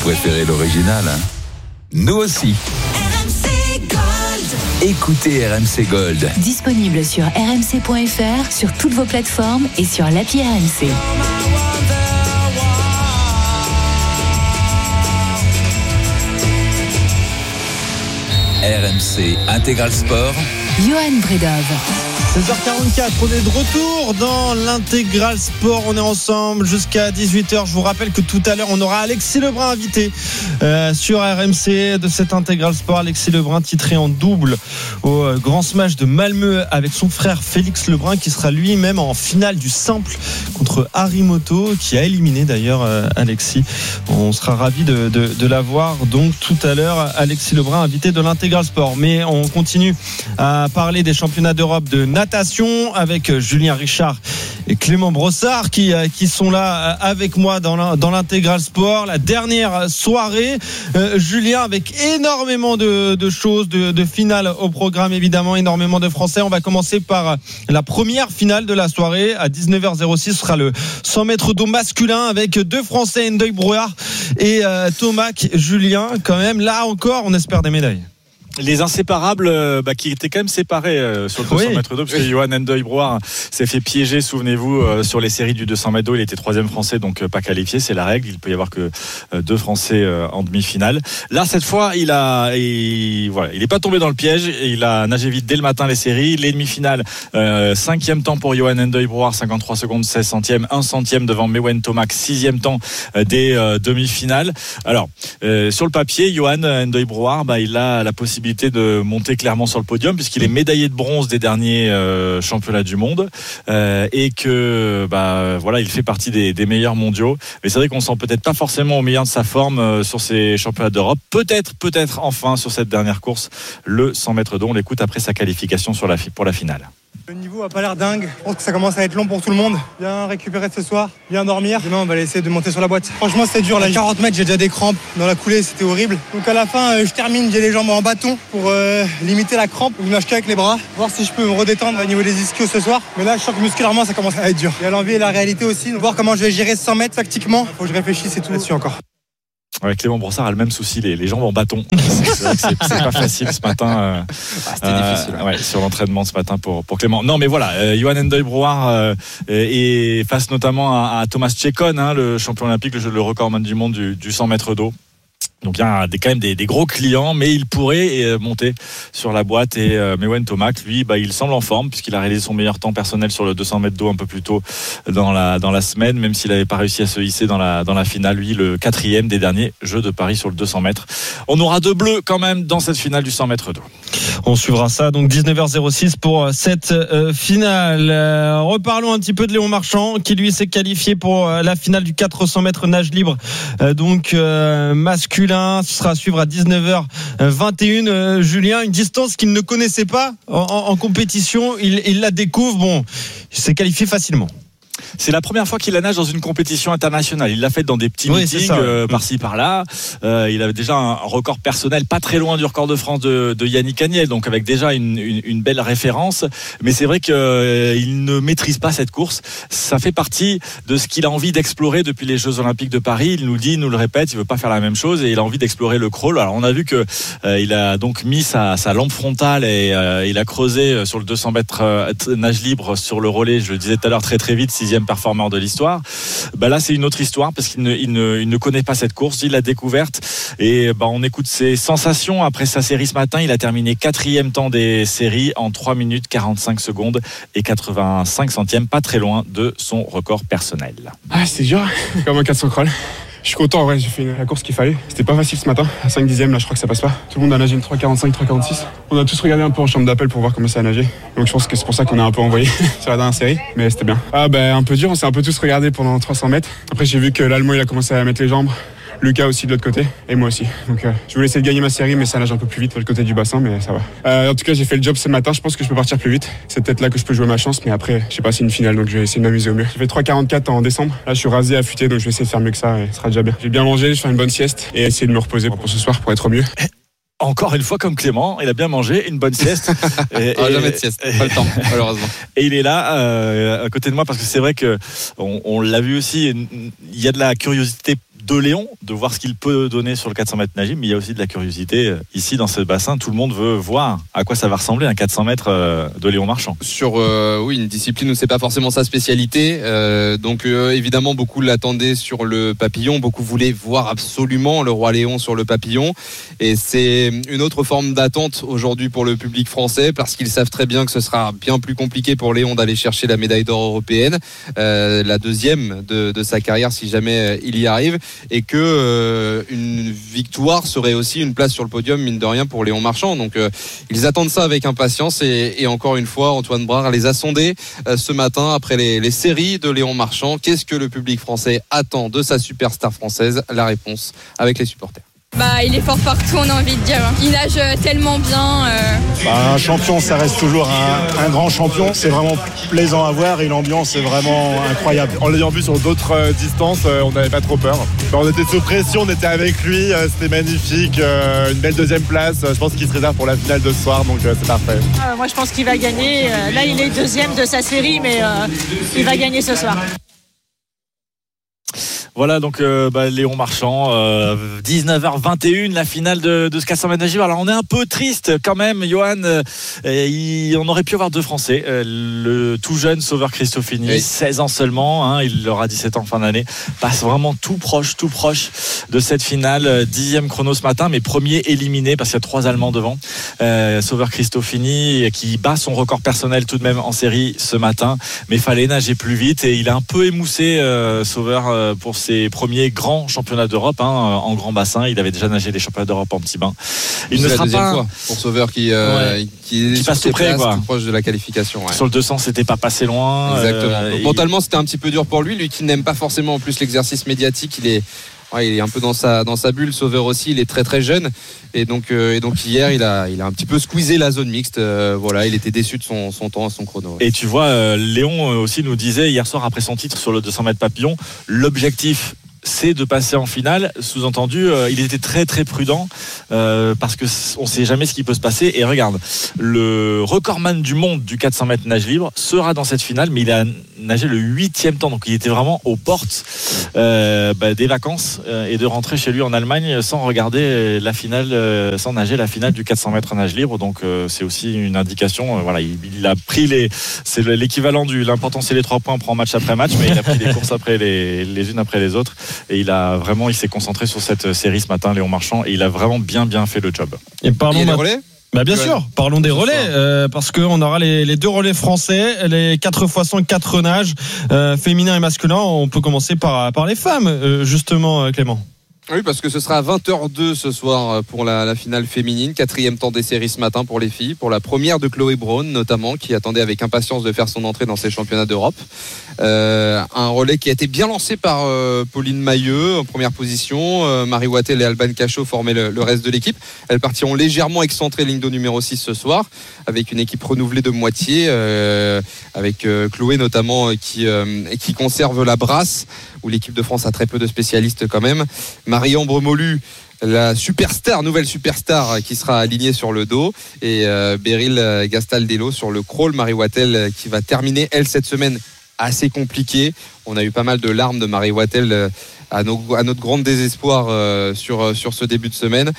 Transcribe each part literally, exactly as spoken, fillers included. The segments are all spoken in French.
Préférez l'original, hein? Nous aussi. R M C Gold. Écoutez R M C Gold. Disponible sur r m c point f r, sur toutes vos plateformes et sur l'appli R M C. R M C Intégral Sport. Johan Bredov. seize heures quarante-quatre, on est de retour dans l'Intégral Sport. On est ensemble jusqu'à dix-huit heures. Je vous rappelle que tout à l'heure, on aura Alexis Lebrun invité euh, sur R M C de cet Intégral Sport. Alexis Lebrun titré en double au euh, Grand Smash de Malmö avec son frère Félix Lebrun qui sera lui-même en finale du simple contre Harimoto qui a éliminé d'ailleurs euh, Alexis. On sera ravis de, de, de l'avoir donc tout à l'heure. Alexis Lebrun invité de l'Intégral Sport. Mais on continue à parler des championnats d'Europe de natation avec Julien Richard et Clément Brossard qui, qui sont là avec moi dans, dans l'Intégral Sport. La dernière soirée, euh, Julien, avec énormément de, de choses, de, de finales au programme, évidemment, énormément de Français. On va commencer par la première finale de la soirée à dix-neuf heures six. Ce sera le cent mètres d'eau masculin avec deux Français, Ndoye Brouard et euh, Tomac. Julien, quand même, là encore, on espère des médailles. Les inséparables euh, bah, qui étaient quand même séparés euh, sur le deux cents oui. mètres d'eau, parce que Johan Ndoye Brouard s'est fait piéger, souvenez-vous, euh, sur les séries du deux cents mètres d'eau. Il était troisième français, donc euh, pas qualifié, c'est la règle. Il peut y avoir que euh, deux français euh, en demi-finale. Là, cette fois, il a, il, voilà, il est pas tombé dans le piège. Et il a nagé vite dès le matin les séries. Les demi-finales, euh, cinquième temps pour Johan Ndoye Brouard, cinquante-trois secondes, seize centièmes, un centième devant Mewen Tomac, sixième temps euh, des euh, demi-finales. Alors, euh, sur le papier, Johan Ndoye Brouard, bah, il a la possibilité de monter clairement sur le podium puisqu'il est médaillé de bronze des derniers euh, championnats du monde euh, et que bah voilà, il fait partie des, des meilleurs mondiaux. Mais c'est vrai qu'on sent peut-être pas forcément au meilleur de sa forme euh, sur ces championnats d'Europe. Peut-être, peut-être enfin sur cette dernière course, le cent mètres d'eau. On l'écoute après sa qualification sur la pour la finale. Le niveau a pas l'air dingue. Je pense que ça commence à être long pour tout le monde. Bien récupérer ce soir, bien dormir. Demain, on va essayer de monter sur la boîte. Franchement, c'était dur. Là, quarante mètres, j'ai déjà des crampes. Dans la coulée, c'était horrible. Donc à la fin, euh, je termine, j'ai les jambes en bâton pour euh, limiter la crampe. Je nage qu'avec les bras. Voir si je peux me redétendre au niveau des ischios ce soir. Mais là, je sens que musculairement, ça commence à être dur. Il y a l'envie et la réalité aussi. Donc, voir comment je vais gérer cent mètres tactiquement. Faut que je réfléchisse et tout là-dessus encore. Ouais, Clément Brossard a le même souci, les, les jambes en bâton. C'est, c'est vrai que c'est, c'est pas facile ce matin. Euh, ah, c'était euh, difficile. Ouais. Ouais, sur l'entraînement ce matin pour, pour Clément. Non, mais voilà, euh, Johan Ndoye Brouard euh, et face notamment à, à Thomas Tchekon, hein, le champion olympique, le, le recordman du monde du, du cent mètres d'eau. Donc il y a des, quand même des, des gros clients, mais il pourrait euh, monter sur la boîte. Et euh, Mewen Tomac, lui, bah, il semble en forme puisqu'il a réalisé son meilleur temps personnel sur le deux cents mètres d'eau un peu plus tôt dans la dans la semaine, même s'il n'avait pas réussi à se hisser dans la dans la finale. Lui, le quatrième des derniers Jeux de Paris sur le deux cents mètres. On aura deux bleus quand même dans cette finale du cent mètres d'eau. On suivra ça, donc dix-neuf heures six pour cette euh, finale. Euh, reparlons un petit peu de Léon Marchand qui lui s'est qualifié pour euh, la finale du quatre cents mètres nage libre, euh, donc euh, masculin. Ce sera à suivre à dix-neuf heures vingt et une. Euh, Julien, une distance qu'il ne connaissait pas en, en, en compétition, il, il la découvre. Bon, il s'est qualifié facilement. C'est la première fois qu'il la nage dans une compétition internationale. Il l'a fait dans des petits oui, meetings euh, par-ci par-là. Euh, il avait déjà un record personnel pas très loin du record de France de, de Yannick Agnel, donc avec déjà une, une, une belle référence. Mais c'est vrai qu'il euh, ne maîtrise pas cette course. Ça fait partie de ce qu'il a envie d'explorer depuis les Jeux Olympiques de Paris. Il nous dit, il nous le répète, il veut pas faire la même chose et il a envie d'explorer le crawl. Alors on a vu que euh, il a donc mis sa, sa lampe frontale et euh, il a creusé sur le deux cents mètres euh, nage libre sur le relais. Je le disais tout à l'heure, très très vite, sixième performeur de l'histoire. Bah là c'est une autre histoire parce qu'il ne, il ne, il ne connaît pas cette course, il l'a découverte et bah on écoute ses sensations après sa série ce matin. Il a terminé quatrième temps des séries en trois minutes quarante-cinq secondes et quatre-vingt-cinq centièmes, pas très loin de son record personnel. Ah c'était dur, comme un quatre cents crawl. Je suis content, ouais, j'ai fait la course qu'il fallait. C'était pas facile ce matin. À cinq dixièmes, là, je crois que ça passe pas. Tout le monde a nagé une trois quarante-cinq, trois quarante-six. On a tous regardé un peu en chambre d'appel pour voir comment ça a nagé. Donc je pense que c'est pour ça qu'on a un peu envoyé sur la dernière série. Mais c'était bien. Ah, ben, un peu dur. On s'est un peu tous regardé pendant trois cents mètres. Après, j'ai vu que l'Allemand, il a commencé à mettre les jambes. Lucas aussi de l'autre côté et moi aussi. Donc euh, je voulais essayer de gagner ma série mais ça nage un peu plus vite de l'autre côté du bassin mais ça va. Euh, en tout cas j'ai fait le job ce matin, je pense que je peux partir plus vite. C'est peut-être là que je peux jouer ma chance mais après je sais pas, c'est une finale donc je vais essayer de m'amuser au mieux. J'ai fait trois quarante-quatre en décembre. Là je suis rasé, affûté donc je vais essayer de faire mieux que ça et ce sera déjà bien. J'ai bien mangé, je vais faire une bonne sieste et essayer de me reposer pour ce soir pour être au mieux. Encore une fois comme Clément, il a bien mangé, une bonne sieste. et, ah, et, jamais de sieste, pas le temps malheureusement. Et il est là euh, à côté de moi parce que c'est vrai que on, on l'a vu aussi, il y a de la curiosité de Léon, de voir ce qu'il peut donner sur le quatre cents mètres nage libre, mais il y a aussi de la curiosité ici dans ce bassin. Tout le monde veut voir à quoi ça va ressembler un quatre cents mètres de Léon Marchand. Sur euh, oui, une discipline où c'est pas forcément sa spécialité, euh, donc euh, évidemment beaucoup l'attendaient sur le papillon, beaucoup voulaient voir absolument le roi Léon sur le papillon, et c'est une autre forme d'attente aujourd'hui pour le public français parce qu'ils savent très bien que ce sera bien plus compliqué pour Léon d'aller chercher la médaille d'or européenne, euh, la deuxième de, de sa carrière si jamais il y arrive, et que euh, une victoire serait aussi une place sur le podium mine de rien pour Léon Marchand. Donc euh, ils attendent ça avec impatience, et, et encore une fois Antoine Brard les a sondés euh, ce matin après les, les séries de Léon Marchand. Qu'est-ce que le public français attend de sa superstar française? La réponse avec les supporters. Bah, il est fort partout, on a envie de dire. Il nage tellement bien. Euh... Bah, un champion, ça reste toujours un, un grand champion. C'est vraiment plaisant à voir et l'ambiance est vraiment incroyable. En l'ayant vu sur d'autres euh, distances, euh, on n'avait pas trop peur. Bah, on était sous pression, on était avec lui, euh, c'était magnifique. Euh, une belle deuxième place. Je pense qu'il se réserve pour la finale de ce soir, donc euh, c'est parfait. Euh, moi, je pense qu'il va gagner. Euh, là, il est deuxième de sa série, mais euh, il va gagner ce soir. Voilà donc euh, bah, Léon Marchand, euh, dix-neuf heures vingt et une, la finale de, de ce quatre cents mètres nage libre. Alors on est un peu triste quand même, Johan. Euh, il, on aurait pu avoir deux Français. Euh, le tout jeune Sauveur Christofini, oui. seize ans seulement, hein, il aura dix-sept ans en fin d'année, passe vraiment tout proche, tout proche de cette finale. Dixième chrono ce matin, mais premier éliminé parce qu'il y a trois Allemands devant. Euh, Sauveur Christofini qui bat son record personnel tout de même en série ce matin, mais fallait nager plus vite et il a un peu émoussé euh, Sauveur euh, pour ses premiers grands championnats d'Europe, hein, en grand bassin. Il avait déjà nagé les championnats d'Europe en petit bain. Il c'est ne la sera deuxième pas fois pour Sauveur qui, euh, ouais. qui, qui passe tout près, quoi. Tout proche de la qualification. Ouais. Sur le deux cents, c'était pas passé loin. Exactement. Euh, Donc, mentalement, c'était un petit peu dur pour lui. Lui qui n'aime pas forcément en plus l'exercice médiatique, il est Ouais, il est un peu dans sa, dans sa bulle. Sauveur aussi, il est très très jeune. Et donc, euh, et donc hier, il a, il a un petit peu squeezé la zone mixte. Euh, voilà, il était déçu de son, son temps, son chrono. Ouais. Et tu vois, euh, Léon aussi nous disait hier soir après son titre sur le deux cents mètres papillon, l'objectif c'est de passer en finale. Sous-entendu, euh, il était très très prudent euh, parce que on sait jamais ce qui peut se passer. Et regarde, le recordman du monde du quatre cents mètres nage libre sera dans cette finale, mais il a nagé le huitième temps, donc il était vraiment aux portes euh, bah, des vacances euh, et de rentrer chez lui en Allemagne sans regarder la finale, euh, sans nager la finale du quatre cents mètres nage libre. Donc euh, c'est aussi une indication. Euh, voilà, il, il a pris les, c'est l'équivalent du l'important c'est les trois points, on prend match après match, mais il a pris les courses après les, les unes après les autres. Et il a vraiment, il s'est concentré sur cette série ce matin, Léon Marchand, et il a vraiment bien bien fait le job. Et parlons des relais. Bah bien sûr, parlons des relais euh, parce qu'on aura les, les deux relais français, les quatre fois cent quatre nages euh, féminins et masculins. On peut commencer par par les femmes, euh, justement, Clément. Oui, parce que ce sera à vingt heures deux ce soir pour la, la finale féminine. Quatrième temps des séries ce matin pour les filles. Pour la première de Chloé Braun, notamment, qui attendait avec impatience de faire son entrée dans ces championnats d'Europe. Euh, un relais qui a été bien lancé par euh, Pauline Mailleux en première position. Euh, Marie Wattel et Alban Cachot formaient le, le reste de l'équipe. Elles partiront légèrement excentrées ligne d'eau numéro six ce soir, avec une équipe renouvelée de moitié, euh, avec euh, Chloé notamment qui, euh, qui conserve la brasse, où l'équipe de France a très peu de spécialistes quand même. Marie-Ambre Molu, la superstar, nouvelle superstar qui sera alignée sur le dos, et euh, Beryl Gastaldello sur le crawl. Marie Wattel qui va terminer elle cette semaine assez compliquée. On a eu pas mal de larmes de Marie Wattel à, nos, à notre grand désespoir euh, sur, sur ce début de semaine.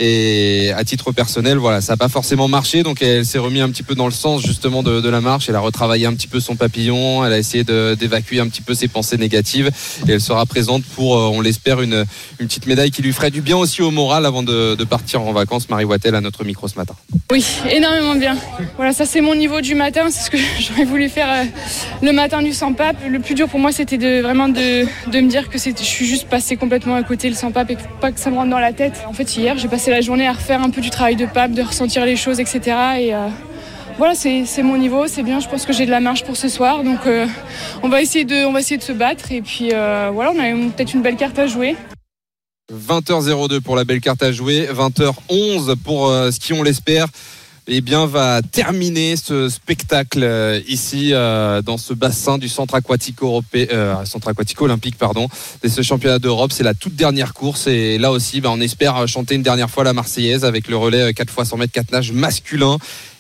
Et à titre personnel, voilà, ça n'a pas forcément marché, donc elle s'est remise un petit peu dans le sens justement de, de la marche. Elle a retravaillé un petit peu son papillon, elle a essayé de, d'évacuer un petit peu ses pensées négatives, et elle sera présente pour, on l'espère, une, une petite médaille qui lui ferait du bien aussi au moral avant de, de partir en vacances. Marie Wattel à notre micro ce matin. Oui, énormément bien. Voilà, ça c'est mon niveau du matin, c'est ce que j'aurais voulu faire euh, le matin du cent pape. Le plus dur pour moi, c'était de, vraiment de, de me dire que c'est, je suis juste passée complètement à côté le cent pape et pas que ça me rentre dans la tête. En fait, hier, j'ai passé la journée à refaire un peu du travail de pape, de ressentir les choses, et cetera. Et euh, voilà, c'est, c'est mon niveau, c'est bien. Je pense que j'ai de la marge pour ce soir, donc euh, on va essayer de, on va essayer de se battre. Et puis euh, voilà, on a une, peut-être une belle carte à jouer. vingt heures zéro deux pour la belle carte à jouer, vingt heures onze pour euh, ce qui, on l'espère, eh bien, va terminer ce spectacle euh, ici euh, dans ce bassin du centre aquatique européen, euh, centre aquatique olympique, pardon, de ce championnat d'Europe. C'est la toute dernière course, et là aussi, bah, on espère chanter une dernière fois la Marseillaise avec le relais quatre fois cent mètres quatre nages masculin.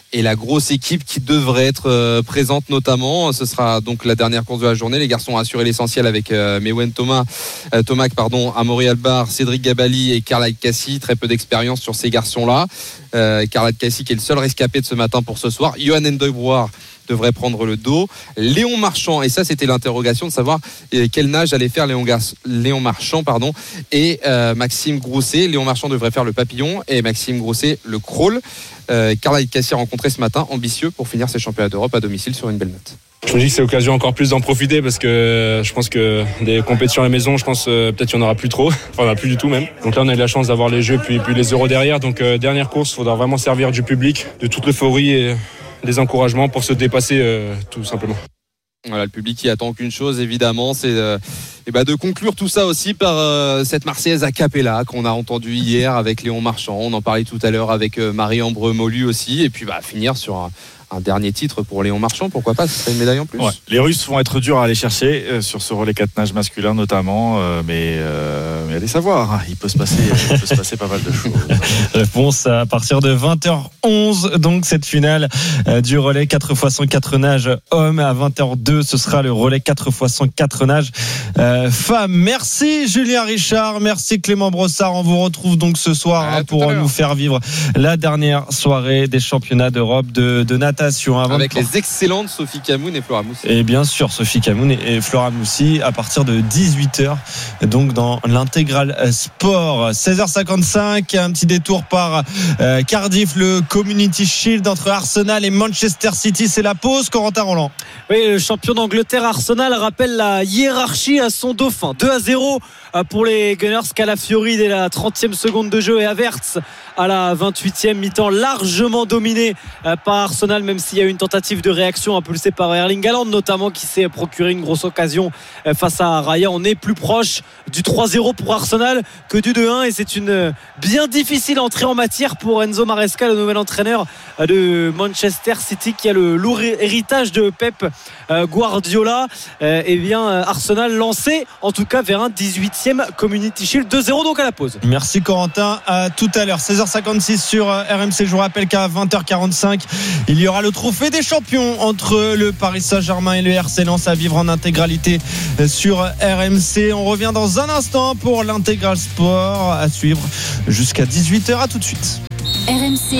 et la grosse équipe qui devrait être euh, présente notamment. Ce sera donc la dernière course de la journée. Les garçons ont assuré l'essentiel avec euh, Mewen Thomas, euh, Tomac, pardon, Amaury Albar, Cédric Gabali et Karl Cassi. Très peu d'expérience sur ces garçons-là. Euh, Karl Cassi qui est le seul rescapé de ce matin pour ce soir. Johan Endeuil-Brouard devrait prendre le dos. Léon Marchand, et ça c'était l'interrogation de savoir quelle nage allait faire Léon, Gar- Léon Marchand pardon, et euh, Maxime Grousset. Léon Marchand devrait faire le papillon et Maxime Grousset le crawl. Euh, Karl Cassi a rencontré ce matin, ambitieux pour finir ses championnats d'Europe à domicile sur une belle note. Je me dis que c'est l'occasion encore plus d'en profiter parce que je pense que des compétitions à la maison, je pense euh, peut-être qu'il n'y en aura plus trop, enfin il n'y en a plus du tout même. Donc là on a eu la chance d'avoir les Jeux puis, puis les Euros derrière, donc euh, dernière course, il faudra vraiment servir du public, de toute l'euphorie et des encouragements pour se dépasser euh, tout simplement. Voilà, le public qui attend qu'une chose évidemment, c'est euh, et bah de conclure tout ça aussi par euh, cette Marseillaise a cappella qu'on a entendue hier avec Léon Marchand. On en parlait tout à l'heure avec euh, Marie-Ambre Molu aussi, et puis bah finir sur un, un dernier titre pour Léon Marchand, pourquoi pas, ce serait une médaille en plus. Ouais. Les Russes vont être durs à aller chercher euh, sur ce relais quatre nages masculin notamment, euh, mais, euh, mais allez savoir, hein, il peut se passer, il peut se passer pas mal de choses. Réponse à partir de vingt heures onze, donc cette finale euh, du relais quatre fois cent quatre nages hommes. À vingt heures deux, ce sera le relais quatre fois cent quatre nages euh, femmes. Merci Julien Richard, merci Clément Brossard. On vous retrouve donc ce soir ouais, hein, pour nous faire vivre la dernière soirée des championnats d'Europe de, de natation. Avant avec de... les excellentes Sophie Camoun et Flora Moussi. Et bien sûr Sophie Camoun et Flora Moussi à partir de dix-huit heures, donc dans l'intégral sport. seize heures cinquante-cinq, un petit détour par euh, Cardiff, le Community Shield entre Arsenal et Manchester City. C'est la pause, Corentin Roland. Oui, le champion d'Angleterre Arsenal rappelle la hiérarchie à son dauphin. deux à zéro pour les Gunners. Calafiori dès la trentième seconde de jeu et Havertz à la vingt-huitième, mi-temps largement dominé par Arsenal, même s'il y a eu une tentative de réaction impulsée par Erling Haaland notamment, qui s'est procuré une grosse occasion face à Raya. On est plus proche du trois zéro pour Arsenal que du deux un, et c'est une bien difficile entrée en matière pour Enzo Maresca, le nouvel entraîneur de Manchester City, qui a le lourd héritage de Pep Guardiola. Et bien Arsenal lancé en tout cas vers un dix-huitième Community Shield. deux zéro donc à la pause. Merci Corentin, à tout à l'heure. seize heures cinquante-six sur R M C. Je vous rappelle qu'à vingt heures quarante-cinq, il y aura le trophée des champions entre le Paris Saint-Germain et le R C Lens à vivre en intégralité sur R M C. On revient dans un instant pour l'intégral sport à suivre jusqu'à dix-huit heures. À tout de suite. R M C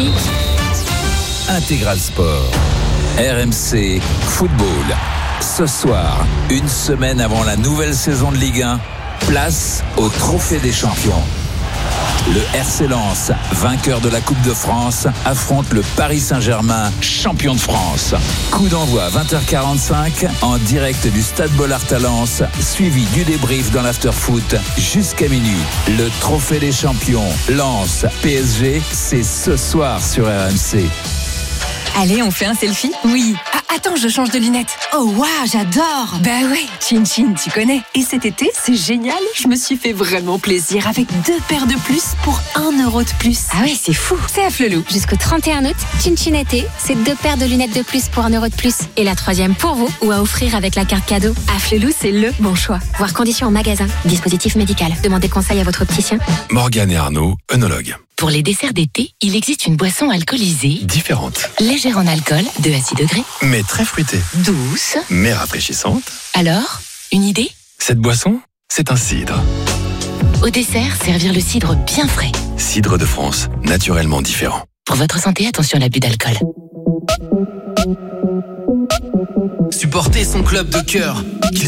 Intégral sport. R M C football. Ce soir, une semaine avant la nouvelle saison de Ligue un, place au trophée des champions. Le R C Lens, vainqueur de la Coupe de France, affronte le Paris Saint-Germain, champion de France. Coup d'envoi vingt heures quarante-cinq en direct du Stade Bollaert à Lens, suivi du débrief dans l'after-foot jusqu'à minuit. Le trophée des champions, Lens, P S G, c'est ce soir sur R M C. Allez, on fait un selfie ? Oui. Ah, attends, je change de lunettes. Oh, waouh, j'adore. Bah ouais, Chin Chin, tu connais. Et cet été, c'est génial. Je me suis fait vraiment plaisir avec deux paires de plus pour un euro de plus. Ah ouais, c'est fou. C'est à Flelou. Jusqu'au trente et un août, Chin Chin été, c'est deux paires de lunettes de plus pour un euro de plus. Et la troisième pour vous, ou à offrir avec la carte cadeau. À Flelou, c'est le bon choix. Voir conditions en magasin. Dispositif médical. Demandez conseil à votre opticien. Morgane et Arnaud, œnologues. Pour les desserts d'été, il existe une boisson alcoolisée Différente. légère en alcool, deux à six degrés, Mais très fruitée. douce. Mais rafraîchissante. Alors, une idée ? Cette boisson, c'est un cidre. Au dessert, servir le cidre bien frais. Cidre de France, naturellement différent. Pour votre santé, attention à l'abus d'alcool. Supporter son club de cœur, qu'il